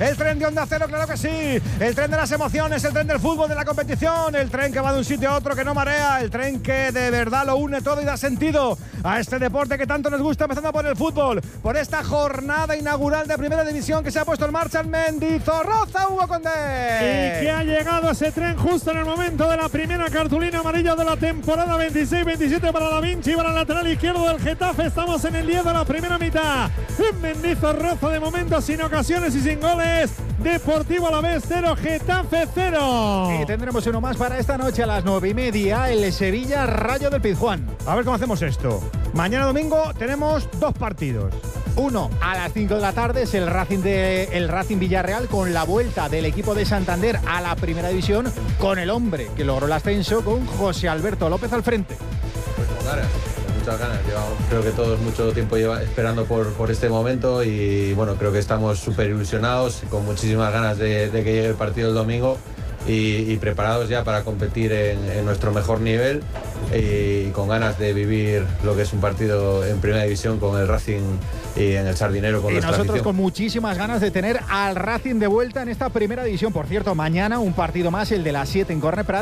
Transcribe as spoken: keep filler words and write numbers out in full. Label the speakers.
Speaker 1: El tren de Onda Cero, claro que sí. El tren de las emociones, el tren del fútbol, de la competición. El tren que va de un sitio a otro, que no marea. El tren que de verdad lo une todo y da sentido a este deporte que tanto nos gusta, empezando por el fútbol. Por esta jornada inaugural de Primera División que se ha puesto en marcha en Mendizorroza, Hugo Condé.
Speaker 2: Y que ha llegado ese tren justo en el momento de la primera cartulina amarilla de la temporada veintiséis veintisiete para Da Vinci, para el lateral izquierdo del Getafe. Estamos en el diez de la primera mitad. En Mendizorroza de momento sin ocasiones y sin goles. Deportivo Alavés cero, Getafe cero.
Speaker 3: Y tendremos uno más para esta noche a las nueve y media, el Sevilla Rayo del Pizjuán.
Speaker 1: A ver cómo hacemos esto. Mañana domingo tenemos dos partidos.
Speaker 3: Uno a las cinco de la tarde es el Racing de el Racing Villarreal, con la vuelta del equipo de Santander a la Primera División, con el hombre que logró el ascenso, con José Alberto López al frente.
Speaker 4: Pues con ganas, con muchas ganas. Llevamos, creo que todos mucho tiempo lleva esperando por, por este momento y bueno, creo que estamos súper ilusionados, con muchísimas ganas de, de que llegue el partido el domingo y, y preparados ya para competir en, en nuestro mejor nivel y con ganas de vivir lo que es un partido en Primera División con el Racing y en el Sardinero con
Speaker 3: y
Speaker 4: nuestra
Speaker 3: nosotros
Speaker 4: afición.
Speaker 3: Con muchísimas ganas de tener al Racing de vuelta en esta Primera División. Por cierto, mañana un partido más, el de las siete en Corneprat.